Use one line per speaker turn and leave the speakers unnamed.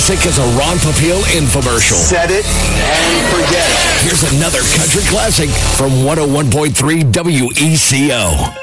classic as a Ron Popeil infomercial.
Set it and forget it.
Here's another country classic from 101.3 WECO.